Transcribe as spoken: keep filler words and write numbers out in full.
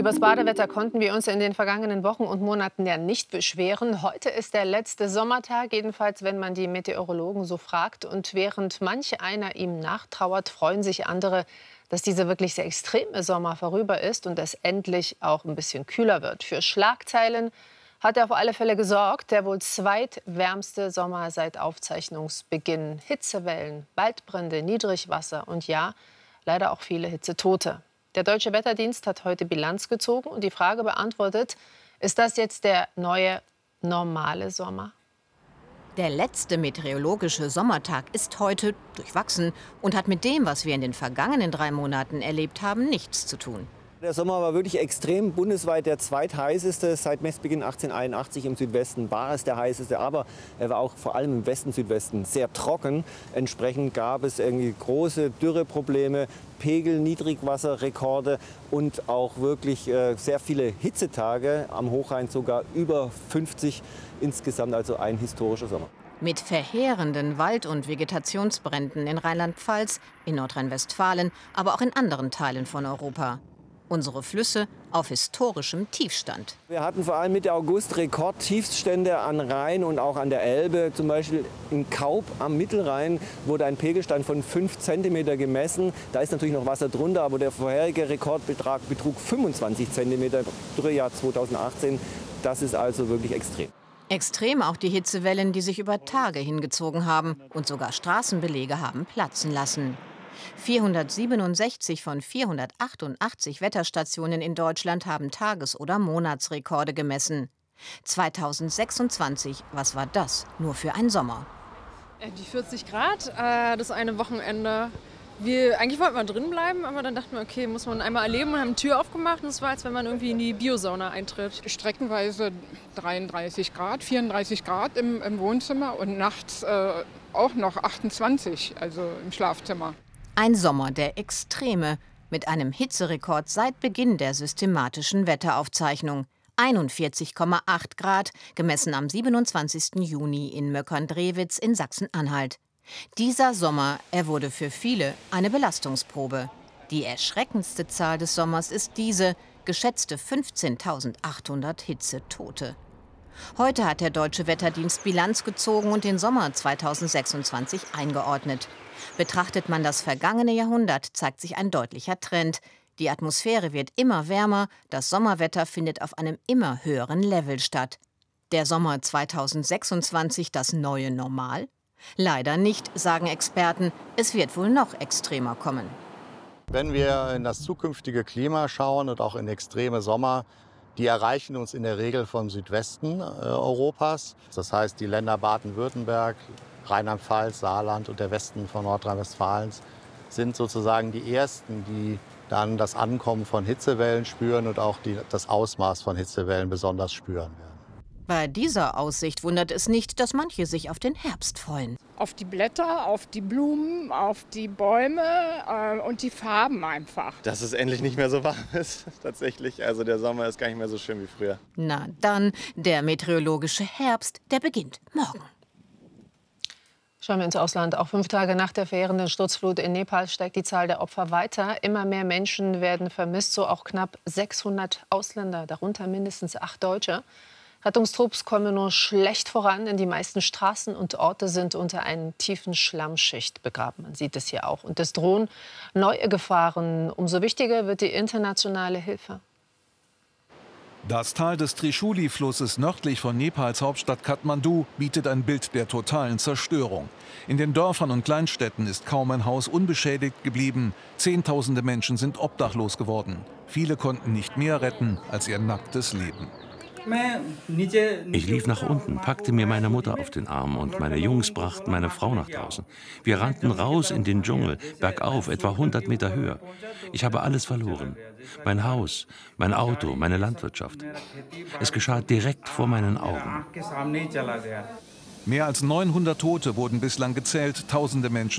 Über das Badewetter konnten wir uns in den vergangenen Wochen und Monaten ja nicht beschweren. Heute ist der letzte Sommertag, jedenfalls wenn man die Meteorologen so fragt. Und während manch einer ihm nachtrauert, freuen sich andere, dass dieser wirklich sehr extreme Sommer vorüber ist und es endlich auch ein bisschen kühler wird. Für Schlagzeilen hat er auf alle Fälle gesorgt. Der wohl zweitwärmste Sommer seit Aufzeichnungsbeginn. Hitzewellen, Waldbrände, Niedrigwasser und ja, leider auch viele Hitzetote. Der Deutsche Wetterdienst hat heute Bilanz gezogen und die Frage beantwortet, ist das jetzt der neue normale Sommer? Der letzte meteorologische Sommertag ist heute durchwachsen und hat mit dem, was wir in den vergangenen drei Monaten erlebt haben, nichts zu tun. Der Sommer war wirklich extrem, bundesweit der zweitheißeste. Seit Messbeginn achtzehnhunderteinundachtzig im Südwesten war es der heißeste, aber er war auch vor allem im Westen, Südwesten sehr trocken. Entsprechend gab es irgendwie große Dürreprobleme, Pegel, Niedrigwasserrekorde und auch wirklich äh, sehr viele Hitzetage, am Hochrhein sogar über fünfzig insgesamt, also ein historischer Sommer. Mit verheerenden Wald- und Vegetationsbränden in Rheinland-Pfalz, in Nordrhein-Westfalen, aber auch in anderen Teilen von Europa. Unsere Flüsse auf historischem Tiefstand. Wir hatten vor allem Mitte August Rekordtiefststände an Rhein und auch an der Elbe. Zum Beispiel in Kaub am Mittelrhein wurde ein Pegelstand von fünf Zentimeter gemessen. Da ist natürlich noch Wasser drunter, aber der vorherige Rekordbetrag betrug fünfundzwanzig Zentimeter, Dürrejahr zweitausendachtzehn. Das ist also wirklich extrem. Extrem auch die Hitzewellen, die sich über Tage hingezogen haben und sogar Straßenbelege haben platzen lassen. vierhundertsiebenundsechzig von vierhundertachtundachtzig Wetterstationen in Deutschland haben Tages- oder Monatsrekorde gemessen. zweitausendsechsundzwanzig, was war das nur für ein Sommer? Die vierzig Grad, äh, das eine Wochenende. Wir, eigentlich wollten wir drin bleiben, aber dann dachten wir, okay, muss man einmal erleben und haben die Tür aufgemacht. Und es war, als wenn man irgendwie in die Biosauna eintritt. Streckenweise dreiunddreißig Grad, vierunddreißig Grad im, im Wohnzimmer und nachts äh, auch noch achtundzwanzig, also im Schlafzimmer. Ein Sommer der Extreme mit einem Hitzerekord seit Beginn der systematischen Wetteraufzeichnung. einundvierzig Komma acht Grad, gemessen am siebenundzwanzigsten Juni in Möckern-Drewitz in Sachsen-Anhalt. Dieser Sommer, er wurde für viele eine Belastungsprobe. Die erschreckendste Zahl des Sommers ist diese, geschätzte fünfzehntausendachthundert Hitzetote. Heute hat der Deutsche Wetterdienst Bilanz gezogen und den Sommer zweitausendsechsundzwanzig eingeordnet. Betrachtet man das vergangene Jahrhundert, zeigt sich ein deutlicher Trend. Die Atmosphäre wird immer wärmer, das Sommerwetter findet auf einem immer höheren Level statt. Der Sommer zweitausendsechsundzwanzig das neue Normal? Leider nicht, sagen Experten. Es wird wohl noch extremer kommen. Wenn wir in das zukünftige Klima schauen und auch in extreme Sommer, die erreichen uns in der Regel vom Südwesten äh, Europas. Das heißt, die Länder Baden-Württemberg, Rheinland-Pfalz, Saarland und der Westen von Nordrhein-Westfalens sind sozusagen die ersten, die dann das Ankommen von Hitzewellen spüren und auch die, das Ausmaß von Hitzewellen besonders spüren werden. Bei dieser Aussicht wundert es nicht, dass manche sich auf den Herbst freuen. Auf die Blätter, auf die Blumen, auf die Bäume äh, und die Farben einfach. Dass es endlich nicht mehr so warm ist, tatsächlich. Also der Sommer ist gar nicht mehr so schön wie früher. Na dann, der meteorologische Herbst, der beginnt morgen. Schauen wir ins Ausland. Auch fünf Tage nach der verheerenden Sturzflut in Nepal steigt die Zahl der Opfer weiter. Immer mehr Menschen werden vermisst, so auch knapp sechshundert Ausländer, darunter mindestens acht Deutsche. Rettungstrupps kommen nur schlecht voran, denn die meisten Straßen und Orte sind unter einer tiefen Schlammschicht begraben. Man sieht es hier auch. Und es drohen neue Gefahren. Umso wichtiger wird die internationale Hilfe. Das Tal des Trishuli-Flusses nördlich von Nepals Hauptstadt Kathmandu bietet ein Bild der totalen Zerstörung. In den Dörfern und Kleinstädten ist kaum ein Haus unbeschädigt geblieben. Zehntausende Menschen sind obdachlos geworden. Viele konnten nicht mehr retten als ihr nacktes Leben. Ich lief nach unten, packte mir meine Mutter auf den Arm und meine Jungs brachten meine Frau nach draußen. Wir rannten raus in den Dschungel, bergauf, etwa hundert Meter höher. Ich habe alles verloren. Mein Haus, mein Auto, meine Landwirtschaft. Es geschah direkt vor meinen Augen. Mehr als neunhundert Tote wurden bislang gezählt, tausende Menschen